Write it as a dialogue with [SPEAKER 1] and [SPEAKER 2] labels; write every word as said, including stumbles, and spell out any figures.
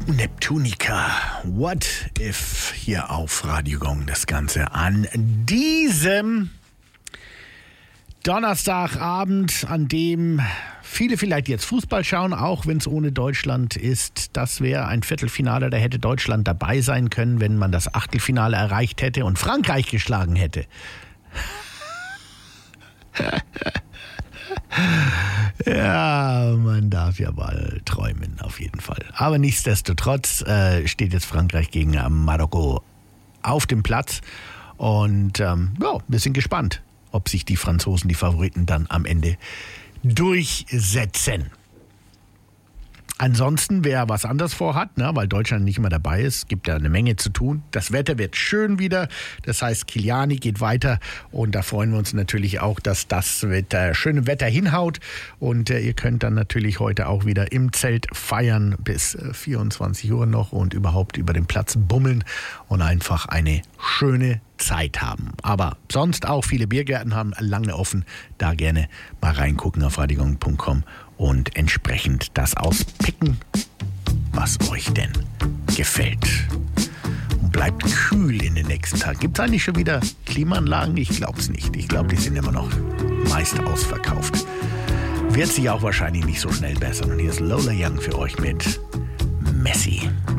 [SPEAKER 1] Neptunica, What If, hier auf Radio Gong, das Ganze an diesem Donnerstagabend, an dem viele vielleicht jetzt Fußball schauen, auch wenn es ohne Deutschland ist. Das wäre ein Viertelfinale, da hätte Deutschland dabei sein können, wenn man das Achtelfinale erreicht hätte und Frankreich geschlagen hätte. Ja, man darf ja mal träumen, auf jeden Fall. Aber nichtsdestotrotz äh, steht jetzt Frankreich gegen äh, Marokko auf dem Platz. Und ähm, ja, wir sind gespannt, ob sich die Franzosen, die Favoriten, dann am Ende durchsetzen. Ansonsten, wer was anderes vorhat, ne, weil Deutschland nicht immer dabei ist, gibt ja eine Menge zu tun. Das Wetter wird schön wieder, das heißt Kyliani geht weiter und da freuen wir uns natürlich auch, dass das Wetter, schöne Wetter hinhaut und äh, ihr könnt dann natürlich heute auch wieder im Zelt feiern bis äh, vierundzwanzig Uhr noch und überhaupt über den Platz bummeln und einfach eine schöne Zeit haben. Aber sonst auch viele Biergärten haben lange offen, da gerne mal reingucken auf radiogong punkt com und entsprechend das auspicken, was euch denn gefällt. Und bleibt kühl in den nächsten Tagen. Gibt es eigentlich schon wieder Klimaanlagen? Ich glaube es nicht. Ich glaube, die sind immer noch meist ausverkauft. Wird sich auch wahrscheinlich nicht so schnell bessern. Und hier ist Lola Young für euch mit Messi.